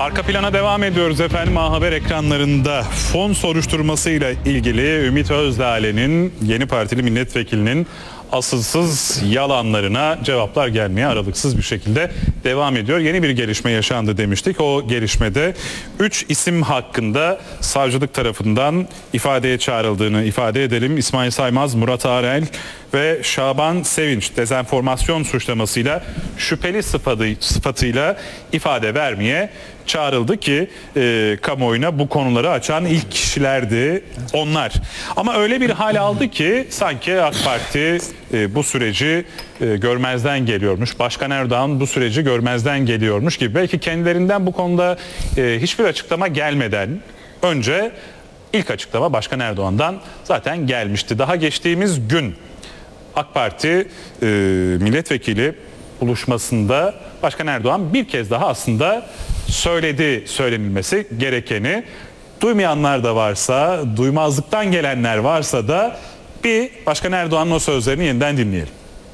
Arka plana devam ediyoruz efendim. A Haber ekranlarında fon soruşturmasıyla ilgili Ümit Özdağ'ın yeni partili milletvekilinin asılsız yalanlarına cevaplar gelmeye aralıksız bir şekilde devam ediyor. Yeni bir gelişme yaşandı demiştik. O gelişmede 3 isim hakkında savcılık tarafından ifadeye çağrıldığını ifade edelim. İsmail Saymaz, Murat Arel ve Şaban Sevinç dezenformasyon suçlamasıyla şüpheli sıfatıyla ifade vermeye çağrıldı ki kamuoyuna bu konuları açan ilk kişilerdi onlar. Ama öyle bir hal aldı ki sanki AK Parti bu süreci görmezden geliyormuş. Başkan Erdoğan bu süreci görmezden geliyormuş gibi. Belki kendilerinden bu konuda hiçbir açıklama gelmeden önce ilk açıklama Başkan Erdoğan'dan zaten gelmişti. Daha geçtiğimiz gün AK Parti milletvekili buluşmasında Başkan Erdoğan bir kez daha aslında söylenilmesi gerekeni. Duymayanlar da varsa, duymazlıktan gelenler varsa da bir Başkan Erdoğan'ın o sözlerini yeniden dinleyelim.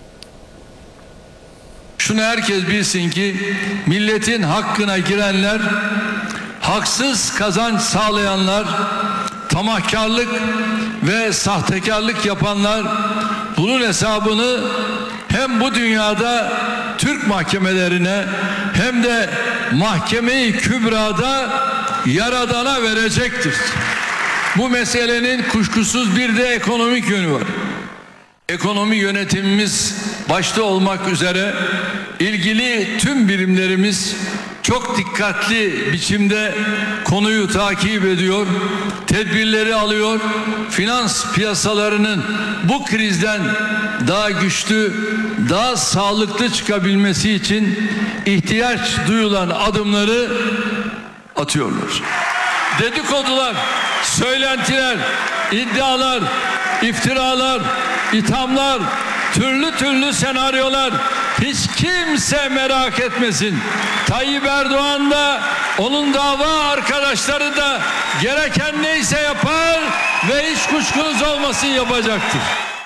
Şunu herkes bilsin ki milletin hakkına girenler, haksız kazanç sağlayanlar, tamahkarlık ve sahtekarlık yapanlar bunun hesabını hem bu dünyada Türk mahkemelerine hem de Mahkeme-i Kübra'da Yaradan'a verecektir. Bu meselenin kuşkusuz bir de ekonomik yönü var. Ekonomi yönetimimiz başta olmak üzere ilgili tüm birimlerimiz çok dikkatli biçimde konuyu takip ediyor, tedbirleri alıyor. Finans piyasalarının bu krizden daha güçlü, daha sağlıklı çıkabilmesi için ihtiyaç duyulan adımları atıyorlar. Dedikodular, söylentiler, iddialar, iftiralar, ithamlar, türlü senaryolar hiç kimse merak etmesin. Tayyip Erdoğan da onun dava arkadaşları da gereken neyse yapar ve hiç kuşkunuz olmasın yapacaktır.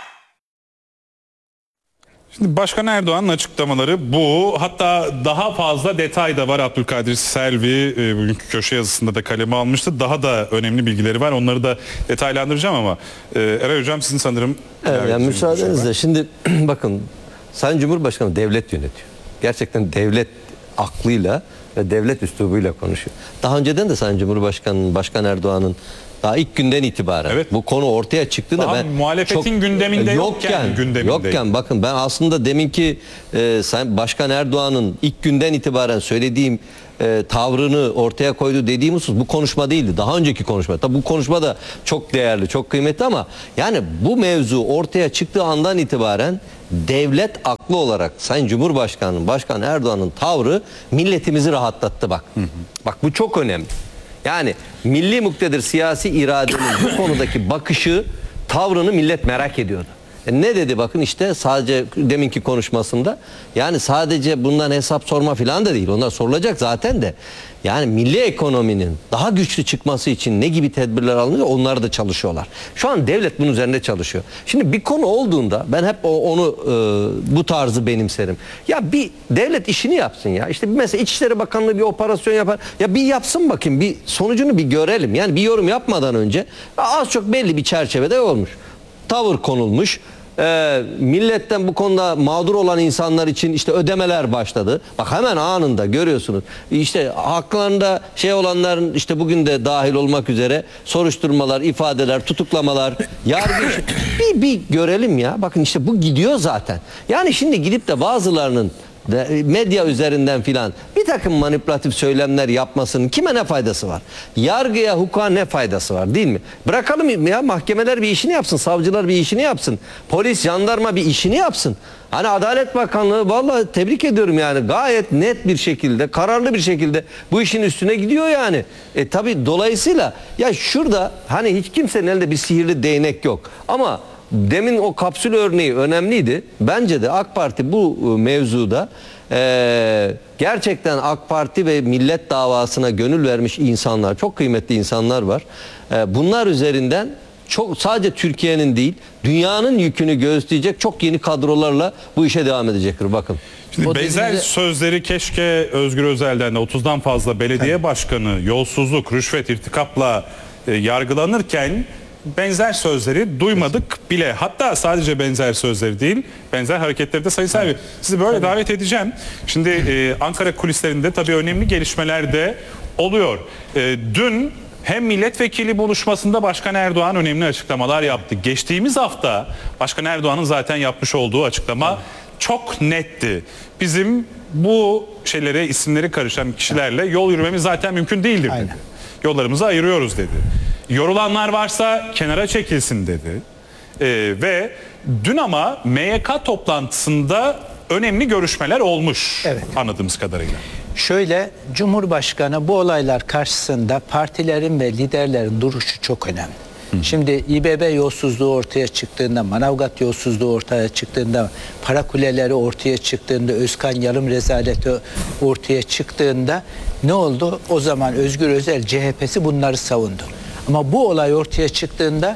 Şimdi Başkan Erdoğan'ın açıklamaları bu. Hatta daha fazla detay da var. Abdülkadir Selvi bugünkü köşe yazısında da kaleme almıştı. Daha da önemli bilgileri var. Onları da detaylandıracağım ama Eray Hocam sizin sanırım... Evet, yani müsaadenizle şimdi bakın Sayın Cumhurbaşkanı devlet yönetiyor. Gerçekten devlet aklıyla ve devlet üslubuyla konuşuyor. Daha önceden de Sayın Cumhurbaşkanı'nın, Başkan Erdoğan'ın daha ilk günden itibaren evet, bu konu ortaya çıktığında daha ben muhalefetin gündeminde yokken bakın ben aslında deminki Sayın Başkan Erdoğan'ın ilk günden itibaren söylediğim tavrını ortaya koydu dediğim husus bu konuşma değildi. Daha önceki konuşma. Tabi bu konuşma da çok değerli, çok kıymetli ama yani bu mevzu ortaya çıktığı andan itibaren devlet aklı olarak Sayın Cumhurbaşkanı'nın, Başkan Erdoğan'ın tavrı milletimizi rahatlattı bak. Bak bu çok önemli. Yani milli muktedir siyasi iradenin bu konudaki bakışı, tavrını millet merak ediyordu. Ne dedi bakın işte sadece deminki konuşmasında yani sadece bundan hesap sorma falan da değil. Onlar sorulacak zaten de. Yani milli ekonominin daha güçlü çıkması için ne gibi tedbirler alınıyor onlar da çalışıyorlar. Şu an devlet bunun üzerinde çalışıyor. Şimdi bir konu olduğunda ben hep onu bu tarzı benimserim. Ya bir devlet işini yapsın ya. İşte mesela İçişleri Bakanlığı bir operasyon yapar. Ya bir yapsın bakayım bir sonucunu bir görelim. Yani bir yorum yapmadan önce az çok belli bir çerçevede olmuş. Tavır konulmuş. Milletten bu konuda mağdur olan insanlar için işte ödemeler başladı. Bak hemen anında görüyorsunuz. İşte haklarında şey olanların işte bugün de dahil olmak üzere soruşturmalar, ifadeler, tutuklamalar, yargı işi. Bir görelim ya. Bakın işte bu gidiyor zaten. Yani şimdi gidip de bazılarının medya üzerinden filan bir takım manipülatif söylemler yapmasının kime ne faydası var? Yargıya, hukuka ne faydası var değil mi? Bırakalım ya mahkemeler bir işini yapsın, savcılar bir işini yapsın, polis, jandarma bir işini yapsın. Hani Adalet Bakanlığı vallahi tebrik ediyorum yani gayet net bir şekilde, kararlı bir şekilde bu işin üstüne gidiyor yani. Tabii dolayısıyla ya şurada hani hiç kimsenin elinde bir sihirli değnek yok ama demin o kapsül örneği önemliydi. Bence de AK Parti bu mevzuda gerçekten AK Parti ve millet davasına gönül vermiş insanlar, çok kıymetli insanlar var. Bunlar üzerinden sadece Türkiye'nin değil, dünyanın yükünü göğüsleyecek çok yeni kadrolarla bu işe devam edecektir. Bakın. Şimdi O benzer dediğinize- sözleri keşke Özgür Özel'den de 30'dan fazla belediye başkanı yolsuzluk, rüşvet, irtikapla yargılanırken benzer sözleri duymadık bile. Hatta sadece benzer sözleri değil, benzer hareketleri de Sayın Selvi. Sizi böyle davet edeceğim. Şimdi Ankara kulislerinde tabii önemli gelişmeler de oluyor. Dün hem milletvekili buluşmasında Başkan Erdoğan önemli açıklamalar yaptı. Geçtiğimiz hafta Başkan Erdoğan'ın zaten yapmış olduğu açıklama çok netti. Bizim bu şeylere, isimleri karışan kişilerle yol yürümemiz zaten mümkün değildir dedi. Aynen. Yollarımızı ayırıyoruz dedi. Yorulanlar varsa kenara çekilsin dedi. Ve dün ama MYK toplantısında önemli görüşmeler olmuş, Evet. anladığımız kadarıyla. Şöyle, Cumhurbaşkanı bu olaylar karşısında partilerin ve liderlerin duruşu çok önemli. Şimdi İBB yolsuzluğu ortaya çıktığında, Manavgat yolsuzluğu ortaya çıktığında, para kuleleri ortaya çıktığında, Özkan Yalım rezaleti ortaya çıktığında ne oldu? O zaman Özgür Özel CHP'si bunları savundu. Ama bu olay ortaya çıktığında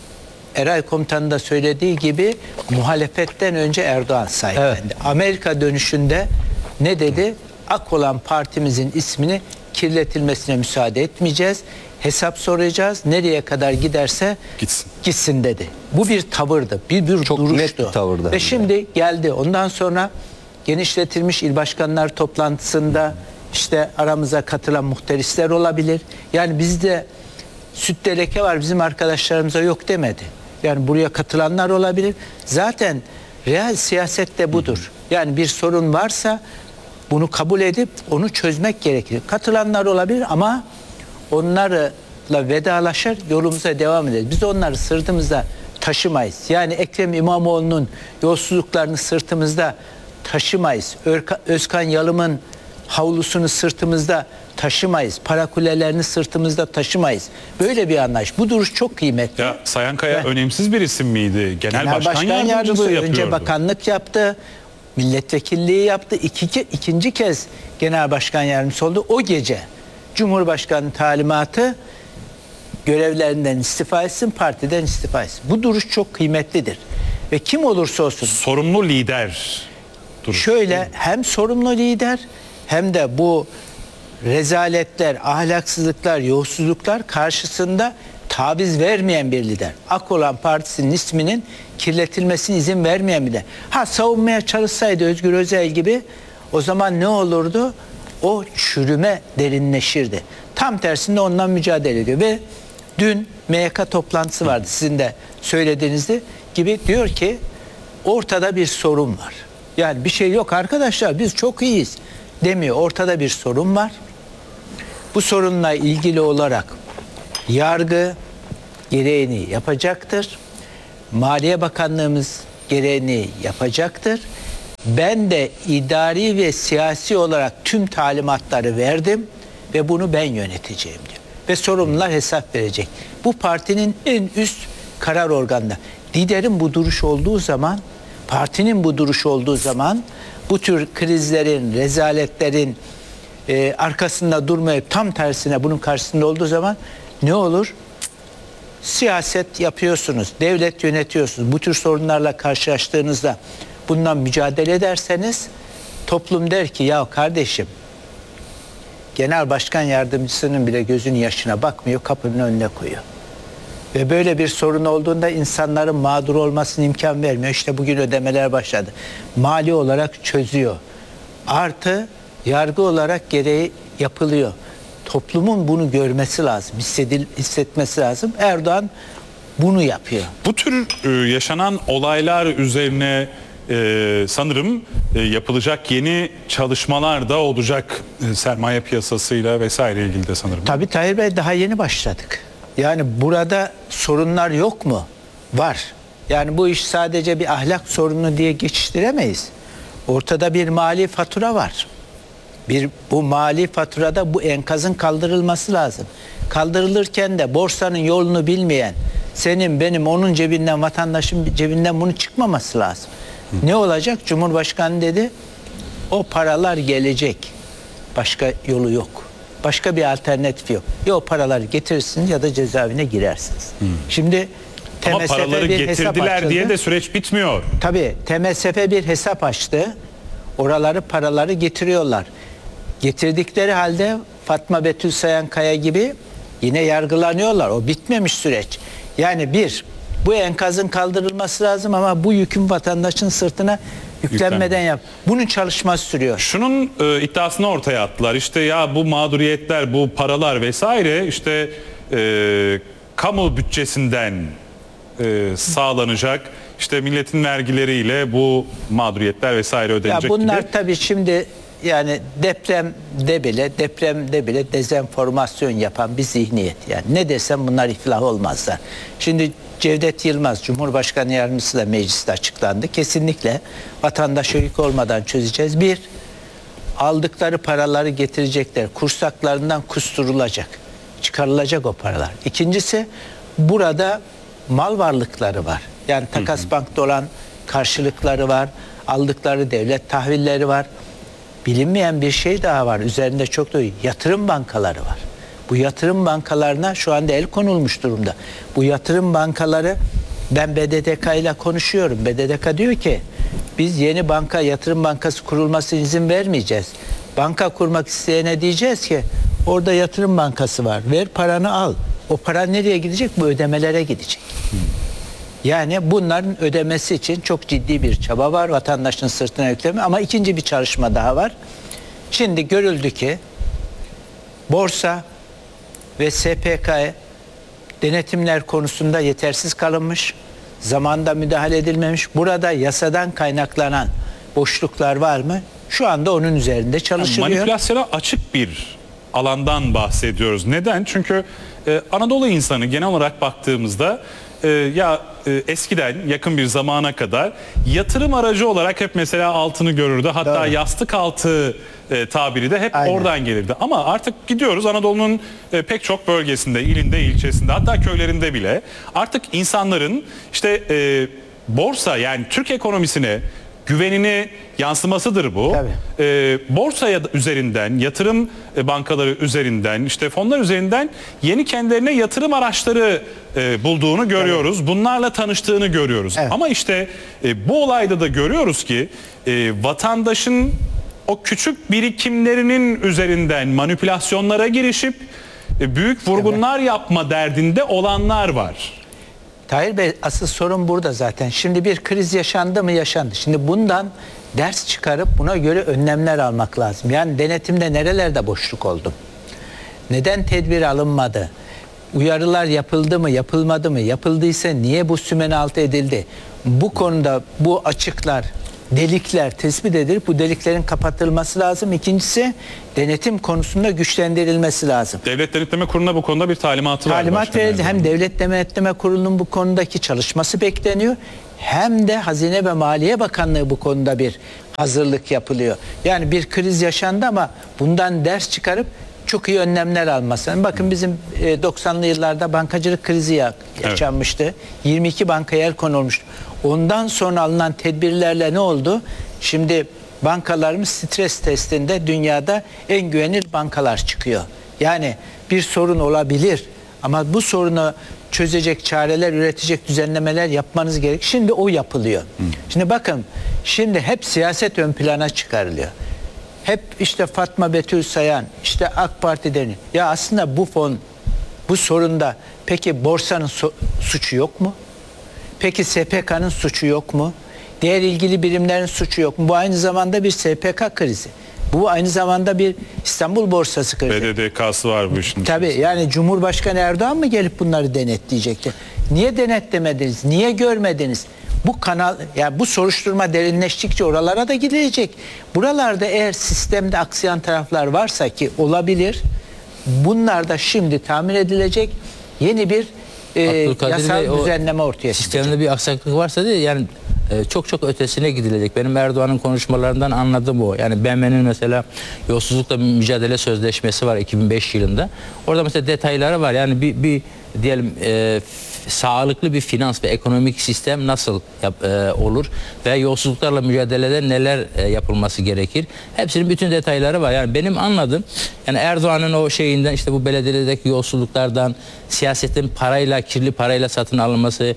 Eray Komutan'ın da söylediği gibi muhalefetten önce Erdoğan sahiplendi. Amerika dönüşünde ne dedi? Ak olan partimizin ismini kirletilmesine müsaade etmeyeceğiz. Hesap soracağız. Nereye kadar giderse gitsin dedi. Bu bir tavırdı. Bir Çok duruştu. net bir tavırdı. Ve şimdi geldi. Ondan sonra genişletilmiş il başkanlar toplantısında işte aramıza katılan muhterisler olabilir. Yani bizde sütte leke var, bizim arkadaşlarımıza yok demedi. Yani buraya katılanlar olabilir. Zaten real siyasette budur. Yani bir sorun varsa bunu kabul edip onu çözmek gerekir. Katılanlar olabilir ama onlarla vedalaşır, yolumuza devam ederiz. Biz onları sırtımızda taşımayız. Yani Ekrem İmamoğlu'nun yolsuzluklarını sırtımızda taşımayız. Özkan Yalım'ın havlusunu sırtımızda taşımayız. Para kulelerini sırtımızda taşımayız. Böyle bir anlayış. Bu duruş çok kıymetli. Ya Sayın Kaya önemsiz bir isim miydi? Genel Başkan Yardımcısı Yardımcısı önce yapıyordu. bakanlık yaptı. Milletvekilliği yaptı. İkinci kez genel başkan yardımcısı oldu. O gece Cumhurbaşkanı talimatı görevlerinden istifa etsin, partiden istifa etsin. Bu duruş çok kıymetlidir. Ve kim olursa olsun. Sorumlu lider duruşu. Şöyle, hem sorumlu lider hem de bu rezaletler, ahlaksızlıklar, yolsuzluklar karşısında taviz vermeyen bir lider. AK olan partisinin isminin kirletilmesine izin vermeyen bir lider. Savunmaya çalışsaydı Özgür Özel gibi, o zaman ne olurdu? O çürüme derinleşirdi. Tam tersinde ondan mücadele ediyor. Ve dün MYK toplantısı vardı, sizin de söylediğiniz gibi, diyor ki ortada bir sorun var. Yani bir şey yok arkadaşlar, biz çok iyiyiz demiyor. Ortada bir sorun var. Bu sorunla ilgili olarak yargı gereğini yapacaktır. Maliye Bakanlığımız gereğini yapacaktır. Ben de idari ve siyasi olarak tüm talimatları verdim ve bunu ben yöneteceğim diyor. Ve sorumlular hesap verecek. Bu partinin en üst karar organında. Liderin bu duruş olduğu zaman, partinin bu duruş olduğu zaman bu tür krizlerin, rezaletlerin arkasında durmayıp tam tersine bunun karşısında olduğu zaman ne olur? Siyaset yapıyorsunuz, devlet yönetiyorsunuz. Bu tür sorunlarla karşılaştığınızda bundan mücadele ederseniz toplum der ki ya kardeşim, genel başkan yardımcısının bile gözünün yaşına bakmıyor, kapının önüne koyuyor. Ve böyle bir sorun olduğunda insanların mağdur olmasına imkan vermiyor. İşte bugün ödemeler başladı. Mali olarak çözüyor. Artı yargı olarak gereği yapılıyor. Toplumun bunu görmesi lazım, hissetmesi lazım. Erdoğan bunu yapıyor. Bu tür yaşanan olaylar üzerine sanırım yapılacak yeni çalışmalar da olacak, sermaye piyasasıyla vesaire ilgili de sanırım. Tabii Tahir Bey, daha yeni başladık. Yani burada sorunlar yok mu? Var. Yani bu iş sadece bir ahlak sorunu diye geçiştiremeyiz. Ortada bir mali fatura var. Bu mali faturada bu enkazın kaldırılması lazım. Kaldırılırken de borsanın yolunu bilmeyen, senin, benim, onun cebinden, vatandaşın cebinden bunu çıkmaması lazım. Ne olacak? Cumhurbaşkanı dedi, o paralar gelecek. Başka yolu yok. Başka bir alternatif yok. Ya o paraları getirirsiniz ya da cezaevine girersiniz. Şimdi Ama TMSF paraları bir hesap getirdiler açıldı. diye de süreç bitmiyor. Tabii TMSF bir hesap açtı. oraları paraları getiriyorlar. Getirdikleri halde Fatma Betül Sayankaya gibi yine yargılanıyorlar. O bitmemiş süreç. Yani bu enkazın kaldırılması lazım ama bu yükün vatandaşın sırtına yüklenmeden yap. Bunun çalışması sürüyor. Şunun iddiasını ortaya attılar. İşte ya bu mağduriyetler, bu paralar vesaire işte kamu bütçesinden sağlanacak. İşte milletin vergileriyle bu mağduriyetler vesaire ödenecek Ya bunlar gibi. tabii şimdi yani depremde bile dezenformasyon yapan bir zihniyet. Yani ne desem bunlar iflah olmazlar. Şimdi Cevdet Yılmaz Cumhurbaşkanı Yardımcısı da mecliste açıklandı. Kesinlikle vatandaşa yük olmadan çözeceğiz. Bir, aldıkları paraları getirecekler. Kursaklarından kusturulacak. Çıkarılacak o paralar. İkincisi, burada mal varlıkları var. Yani Takas Bank'ta olan karşılıkları var. Aldıkları devlet tahvilleri var. Bilinmeyen bir şey daha var. Üzerinde çok da yatırım bankaları var. Bu yatırım bankalarına şu anda el konulmuş durumda. Bu yatırım bankaları, ben BDDK ile konuşuyorum. BDDK diyor ki biz yeni yatırım bankası kurulmasına izin vermeyeceğiz. Banka kurmak isteyene diyeceğiz ki orada yatırım bankası var. Ver paranı al. O para nereye gidecek? Bu ödemelere gidecek. Yani bunların ödemesi için çok ciddi bir çaba var. Vatandaşın sırtına yükleme. Ama ikinci bir çalışma daha var. Şimdi görüldü ki borsa ve SPK denetimler konusunda yetersiz kalınmış. Zamanında müdahale edilmemiş. Burada yasadan kaynaklanan boşluklar var mı? Şu anda onun üzerinde çalışılıyor. Manipülasyona açık bir alandan bahsediyoruz. Neden? Çünkü Anadolu insanı genel olarak baktığımızda eskiden yakın bir zamana kadar yatırım aracı olarak hep mesela altını görürdü. Hatta Doğru. yastık altı tabiri de hep Aynen. oradan gelirdi. Ama artık gidiyoruz Anadolu'nun pek çok bölgesinde, ilinde, ilçesinde, hatta köylerinde bile artık insanların işte borsa, yani Türk ekonomisine güvenini yansımasıdır bu. Borsaya üzerinden, yatırım bankaları üzerinden, işte fonlar üzerinden yeni kendilerine yatırım araçları bulduğunu görüyoruz. Bunlarla tanıştığını görüyoruz. Evet. Ama işte bu olayda da görüyoruz ki vatandaşın o küçük birikimlerinin üzerinden manipülasyonlara girişip büyük vurgunlar yapma derdinde olanlar var. Tahir Bey, asıl sorun burada zaten. Şimdi bir kriz yaşandı mı? Yaşandı. Şimdi bundan ders çıkarıp buna göre önlemler almak lazım. Yani denetimde nerelerde boşluk oldu? Neden tedbir alınmadı? Uyarılar yapıldı mı, yapılmadı mı? Yapıldıysa niye bu sümen altı edildi? Bu konuda bu açıklar, delikler tespit edilip bu deliklerin kapatılması lazım. İkincisi, denetim konusunda güçlendirilmesi lazım. Devlet Denetleme Kurulu'na bu konuda bir talimatı var. Talimat verildi. Hem Devlet Denetleme Kurulu'nun bu konudaki çalışması bekleniyor. Hem de Hazine ve Maliye Bakanlığı bu konuda bir hazırlık yapılıyor. Yani bir kriz yaşandı ama bundan ders çıkarıp çok iyi önlemler alması. Yani bakın bizim 90'lı yıllarda bankacılık krizi yaşanmıştı. Evet. 22 bankaya el konulmuştu. Ondan sonra alınan tedbirlerle ne oldu? Şimdi bankalarımız stres testinde dünyada en güvenilir bankalar çıkıyor. Yani bir sorun olabilir ama bu sorunu çözecek çareler, üretecek düzenlemeler yapmanız gerek. Şimdi o yapılıyor. Şimdi bakın, şimdi hep siyaset ön plana çıkarılıyor. Hep işte Fatma Betül Sayan, işte AK Parti deniyor. Ya aslında bu fon, bu sorunda peki borsanın suçu yok mu? Peki SPK'nın suçu yok mu? Diğer ilgili birimlerin suçu yok mu? Bu aynı zamanda bir SPK krizi. Bu aynı zamanda bir İstanbul borsası krizi. BDDK'sı var bu işin. Tabii, yani Cumhurbaşkanı Erdoğan mı gelip bunları denetleyecekti? Niye denetlemediniz? Niye görmediniz? Bu kanal, yani bu soruşturma derinleştikçe oralara da gidilecek. Buralarda eğer sistemde aksayan taraflar varsa, ki olabilir, bunlar da şimdi tamir edilecek, yeni bir yasal düzenleme ortaya çıkacak. Sistemde bir aksaklık varsa değil, yani çok ötesine gidilecek. Benim Erdoğan'ın konuşmalarından anladığım o. Yani BM'nin mesela yolsuzlukla mücadele sözleşmesi var 2005 yılında. Orada mesela detayları var. Yani bir diyelim sağlıklı bir finans ve ekonomik sistem nasıl olur ve yolsuzluklarla mücadelede neler yapılması gerekir? Hepsinin bütün detayları var. Yani benim anladığım, yani Erdoğan'ın o şeyinden, işte bu belediyedeki yolsuzluklardan, siyasetin parayla, kirli parayla satın alınması,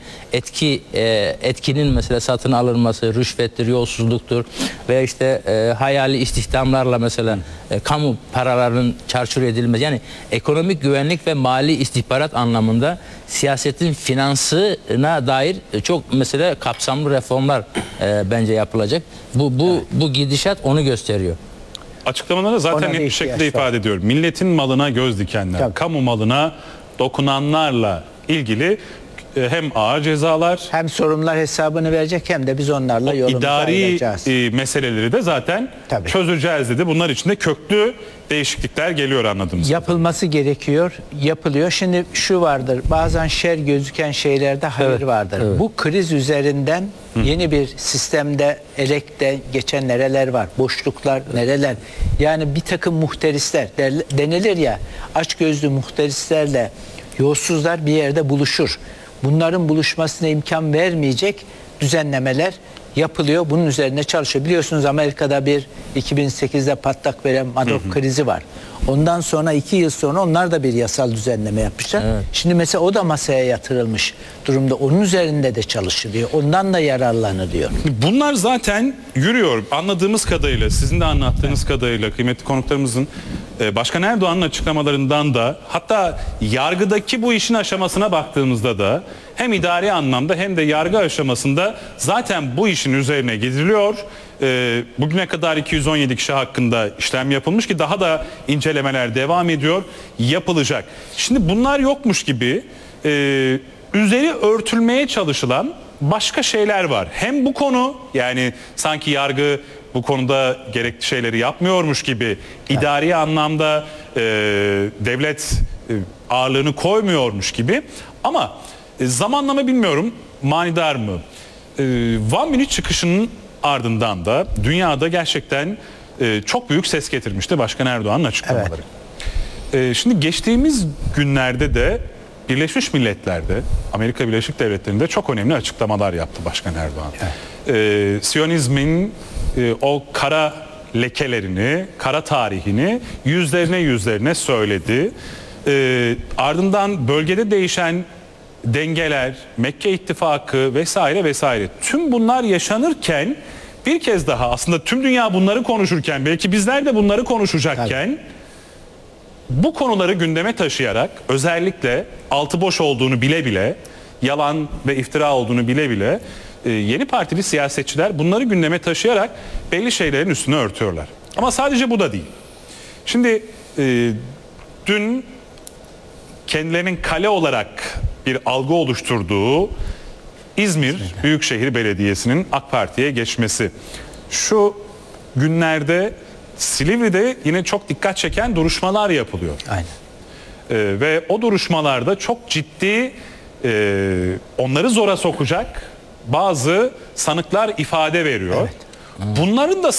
etkinin mesela satın alınması, rüşvettir, yolsuzluktur ve işte hayali istihdamlarla mesela kamu paralarının çarçur edilmesi, yani ekonomik güvenlik ve mali istihbarat anlamında siyasetin finansına dair çok mesela kapsamlı reformlar bence yapılacak. Bu gidişat onu gösteriyor. Açıklamalarında zaten Ona net bir bir şekilde ihtiyaç var. ifade ediyor. Milletin malına göz dikenler, Tabii. kamu malına dokunanlarla ilgili hem ağır cezalar, Hem sorumlular hesabını verecek hem de biz onlarla yolumuza idari ayrılacağız. meseleleri de zaten Tabii. çözeceğiz dedi. Bunlar için de köklü değişiklikler geliyor anladığımız. Yapılması gerekiyor, yapılıyor. Şimdi şu vardır, bazen şer gözüken şeylerde hayır vardır. Bu kriz üzerinden yeni bir sistemde, elekte geçen nereler var, boşluklar nereler. Yani bir takım muhterisler denilir ya, açgözlü muhterislerle yolsuzlar bir yerde buluşur. Bunların buluşmasına imkan vermeyecek düzenlemeler yapılıyor. Bunun üzerine çalışıyor. Biliyorsunuz Amerika'da bir 2008'de patlak veren Madoff krizi var. Ondan sonra 2 yıl sonra onlar da bir yasal düzenleme yapmışlar. Evet. Şimdi mesela o da masaya yatırılmış durumda. Onun üzerinde de çalışılıyor. Ondan da yararlanılıyor. Bunlar zaten yürüyor. Anladığımız kadarıyla, sizin de anlattığınız kadarıyla kıymetli konuklarımızın Başkan Erdoğan'ın açıklamalarından da, hatta yargıdaki bu işin aşamasına baktığımızda da hem idari anlamda hem de yargı aşamasında zaten bu işin üzerine gidiliyor. Bugüne kadar 217 kişi hakkında işlem yapılmış ki daha da incelemeler devam ediyor, yapılacak. Şimdi bunlar yokmuş gibi üzeri örtülmeye çalışılan başka şeyler var. Hem bu konu, yani sanki yargı bu konuda gerekli şeyleri yapmıyormuş gibi, idari anlamda devlet ağırlığını koymuyormuş gibi, ama zamanlama bilmiyorum, manidar mı? One Minute çıkışının ardından da dünyada gerçekten çok büyük ses getirmişti Başkan Erdoğan'ın açıklamaları. Şimdi geçtiğimiz günlerde de Birleşmiş Milletler'de, Amerika Birleşik Devletleri'nde çok önemli açıklamalar yaptı Başkan Erdoğan. Siyonizmin o kara lekelerini, kara tarihini yüzlerine söyledi. Ardından bölgede değişen dengeler, Mekke İttifakı vesaire tüm bunlar yaşanırken bir kez daha aslında tüm dünya bunları konuşurken, belki bizler de bunları konuşacakken bu konuları gündeme taşıyarak, özellikle altı boş olduğunu bile bile, yalan ve iftira olduğunu bile bile yeni partili siyasetçiler bunları gündeme taşıyarak belli şeylerin üstünü örtüyorlar. Ama sadece bu da değil. Şimdi dün kendilerinin kale olarak bir algı oluşturduğu İzmir Büyükşehir Belediyesi'nin AK Parti'ye geçmesi. Şu günlerde Silivri'de yine çok dikkat çeken duruşmalar yapılıyor. Aynen. Ve o duruşmalarda çok ciddi onları zora sokacak bazı sanıklar ifade veriyor. Evet. Bunların da